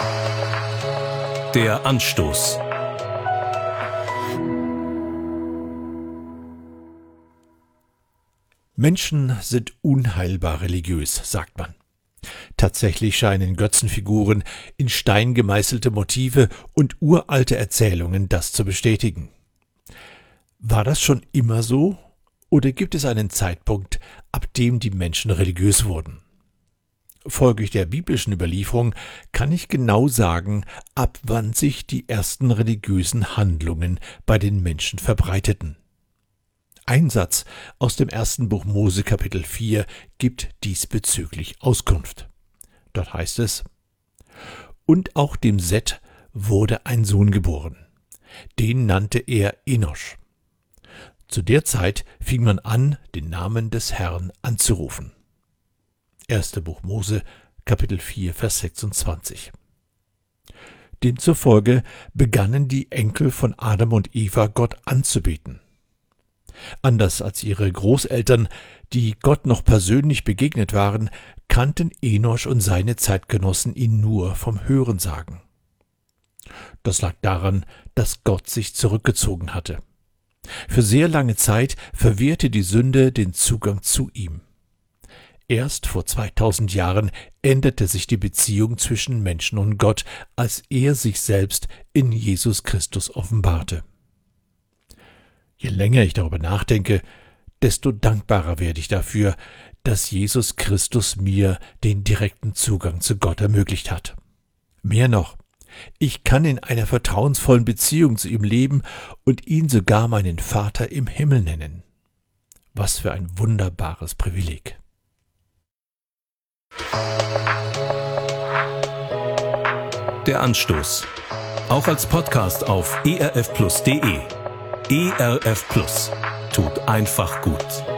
Der Anstoß. Menschen sind unheilbar religiös, sagt man. Tatsächlich scheinen Götzenfiguren, in Stein gemeißelte Motive und uralte Erzählungen das zu bestätigen. War das schon immer so? Oder gibt es einen Zeitpunkt, ab dem die Menschen religiös wurden? Folglich der biblischen Überlieferung kann ich genau sagen, ab wann sich die ersten religiösen Handlungen bei den Menschen verbreiteten. Ein Satz aus dem 1. Buch Mose Kapitel 4 gibt diesbezüglich Auskunft. Dort heißt es: Und auch dem Seth wurde ein Sohn geboren. Den nannte er Enosch. Zu der Zeit fing man an, den Namen des Herrn anzurufen. 1. Buch Mose, Kapitel 4, Vers 26. Demzufolge begannen die Enkel von Adam und Eva Gott anzubeten. Anders als ihre Großeltern, die Gott noch persönlich begegnet waren, kannten Enosch und seine Zeitgenossen ihn nur vom Hörensagen. Das lag daran, dass Gott sich zurückgezogen hatte. Für sehr lange Zeit verwehrte die Sünde den Zugang zu ihm. Erst vor 2000 Jahren änderte sich die Beziehung zwischen Menschen und Gott, als er sich selbst in Jesus Christus offenbarte. Je länger ich darüber nachdenke, desto dankbarer werde ich dafür, dass Jesus Christus mir den direkten Zugang zu Gott ermöglicht hat. Mehr noch, ich kann in einer vertrauensvollen Beziehung zu ihm leben und ihn sogar meinen Vater im Himmel nennen. Was für ein wunderbares Privileg. Der Anstoß. Auch als Podcast auf erfplus.de. ERF Plus. Tut einfach gut.